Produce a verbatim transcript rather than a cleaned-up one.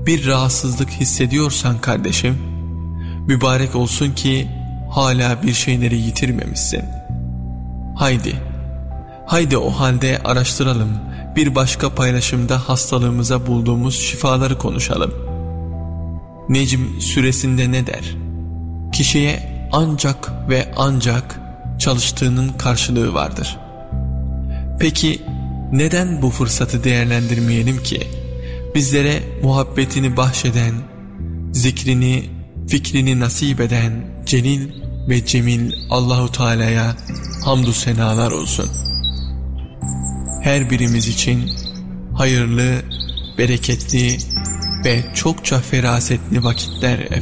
bir rahatsızlık hissediyorsan kardeşim, mübarek olsun ki hala bir şeyleri yitirmemişsin. Haydi, haydi o halde araştıralım, bir başka paylaşımda hastalığımıza bulduğumuz şifaları konuşalım. Necm suresinde ne der? Kişiye ancak ve ancak çalıştığının karşılığı vardır. Peki neden bu fırsatı değerlendirmeyelim ki? Bizlere muhabbetini bahşeden, zikrini, fikrini nasip eden celil ve cemil Allahu Teala'ya hamdü senalar olsun. Her birimiz için hayırlı, bereketli ve çokça ferasetli vakitler efendim.